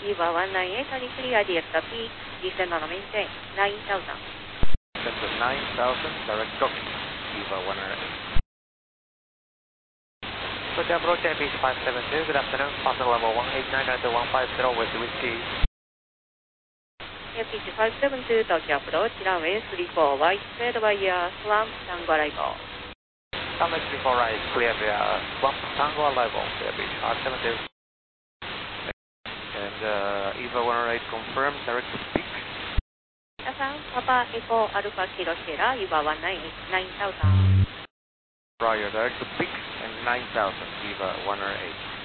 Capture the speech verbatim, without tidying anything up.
Viva one nine eight, and clear the after peak, descend on maintain nine thousand. Center nine thousand, direct copy, Viva one nine eight. So the approach M P five seven two, good afternoon, passenger level one eight nine nine one five zero with whiskey. M P five seven two, Tokyo approach, runway three four right, cleared via Swamp, Tango arrival. Runway three four right, clear via Swamp, Tango arrival, M P five seven two. And uh, Viva one nine eight confirmed, direct to peak. Affirm, Papa Echo Alpha Kilo Sierra, Viva one nine eight, nine thousand. Roger, direct to peak and nine thousand, Viva one nine eight.